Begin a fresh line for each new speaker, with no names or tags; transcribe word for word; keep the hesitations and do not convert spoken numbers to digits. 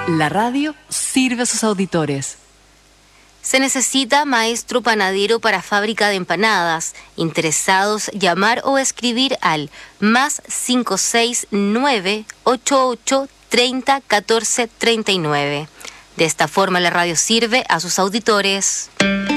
La radio sirve a sus auditores.
Se necesita maestro panadero para fábrica de empanadas. Interesados, llamar o escribir al más cinco seis nueve, ocho ocho, treinta, catorce, treinta y nueve. De esta forma la radio sirve a sus auditores.